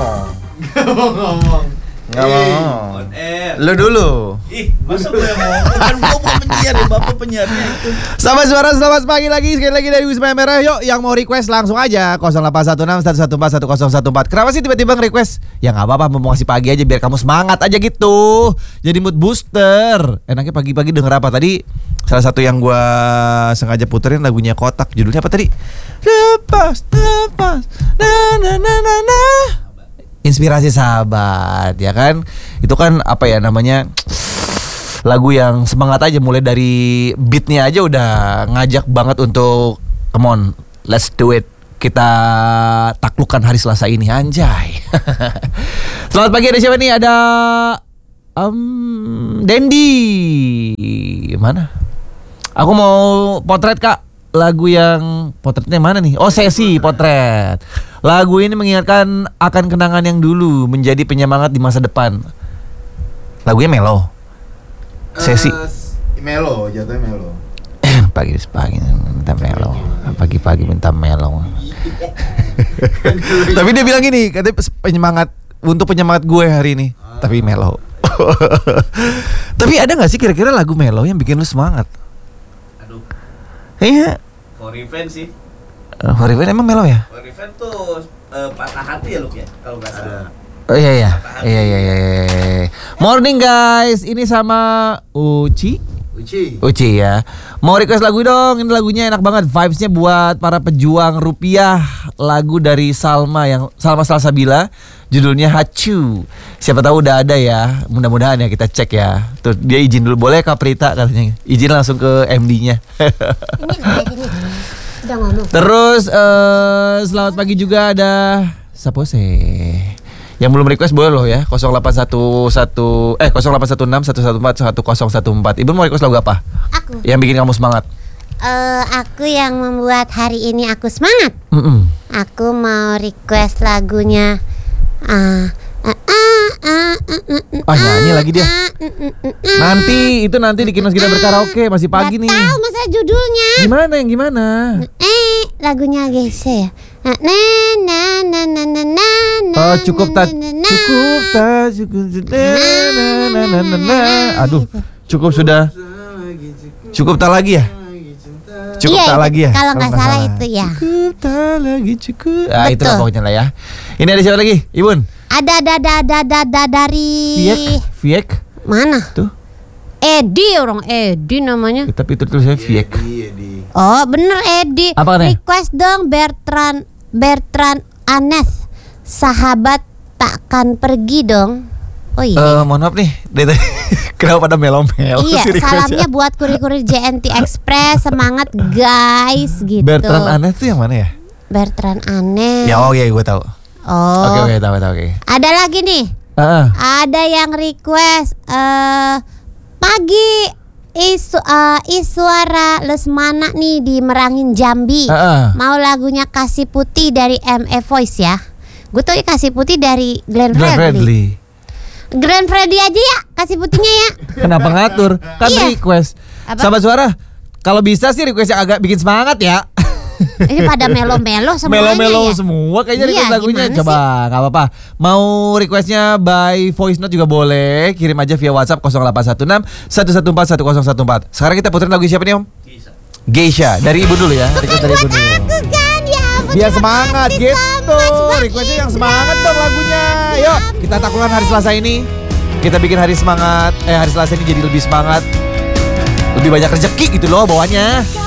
ngomong. Nggak mau. Lu dulu. Ih, masa gue yang ngomong? Kan gue bukan penyiar ya, bapak penyiarnya itu. Selamat suara, selamat pagi lagi. Sekali lagi dari Wisma Merah. Yuk, yang mau request langsung aja 0816 114 1041. Kenapa sih tiba-tiba nge-request? Ya nggak apa-apa, mau ngasih pagi aja biar kamu semangat aja gitu. Jadi mood booster. Enaknya pagi-pagi denger apa tadi? Salah satu yang gua sengaja puterin lagunya Kotak. Judulnya apa tadi? Lepas, na. Inspirasi sahabat, ya kan? Itu kan apa ya namanya? Lagu yang semangat aja, mulai dari beatnya aja udah ngajak banget untuk come on, let's do it. Kita taklukkan hari Selasa ini, anjay. Selamat pagi, ada siapa nih? Ada Dendi. Mana? Aku mau potret, Kak. Lagu yang potretnya mana nih? Oh, sesi potret. Lagu ini mengingatkan akan kenangan yang dulu, menjadi penyemangat di masa depan. Lagunya melo. Sesi melo, jatuhnya melo. Pagi minta melo. Pagi-pagi minta melo. Tapi dia bilang gini, katanya penyemangat untuk penyemangat gue hari ini. Tapi melo. Tapi ada gak sih kira-kira lagu melo yang bikin lu semangat? Aduh. Iya. For Revenge sih. For Revenge emang melo ya? For Revenge tuh patah hati ya lu ya, kalau nggak salah. Oh iya. Morning guys, ini sama Uci ya. Mau request lagu dong, ini lagunya enak banget, vibesnya buat para pejuang rupiah. Lagu dari Salma Salsabila, judulnya Hacu. Siapa tahu udah ada ya, mudah-mudahan ya, kita cek ya. Tuh dia izin dulu, boleh Kak Prita katanya. Izin langsung ke MD-nya. Ini udah ngomong. Terus selamat pagi juga ada Sapose. Yang belum request boleh loh ya. 0816 114 1014. Ibu mau request lagu apa? Aku. Yang bikin kamu semangat? Aku yang membuat hari ini aku semangat. Aku mau request lagunya. Nyanyi lagi dia. Nanti di Kinos Kita Berkaraoke, masih pagi nih. Tahu masa judulnya? Gimana? Lagunya Geisha ya. Cukup tak. Aduh, cukup sudah. Cukup tak lagi ya? Cukup tak lagi ya? Kalau nggak salah itu ya. Cukup tak lagi cukup. Itulah pokoknya lah ya. Ini ada siapa lagi, Ibun? Ada dari Viek. Mana? Tuh. Edi, orang Edi namanya. Tapi itu tulisannya Viek. Oh, bener Edi. Apa nih? Request dong Bertrand Anes. Sahabat takkan pergi dong. Oh iya. Mohon maaf nih. Kenapa pada melo-melo Iya, sih requestnya? salamnya buat kurir-kurir JNT Express. Semangat guys gitu. Bertrand Anes tuh yang mana ya? Bertrand Anes. Ya oke, gue tahu. Oh. Oke, tahu. Ada lagi nih. Ada yang request pagi Iswara Lesmana nih di Merangin Jambi. Mau lagunya Kasih Putih dari ME Voice ya. Gue tau Kasih Putih dari Glenn Fredly. Glenn Fredly aja ya, Kasih Putihnya ya. Kenapa ngatur? Kan Iya. request. Apa? Sahabat suara, kalau bisa sih request yang agak bikin semangat ya. Ini pada melo-melo semuanya Melo-melo ya. semua kayaknya Iya, request lagunya. gimana Coba, nggak apa-apa. Mau requestnya by voice note juga boleh. Kirim aja via WhatsApp 0816 114 1014. Sekarang kita puterin lagu siapa nih Om? Geisha. Dari Ibu dulu ya. Request dari Ibu dulu. Aku kan ya ampun, Biar terima semangat kasih gitu. so much, Requestnya yang semangat dong lagunya. Yuk, kita taklukkan hari Selasa ini. Kita bikin hari Selasa ini jadi lebih semangat. Lebih banyak rezeki gitu loh bawahnya.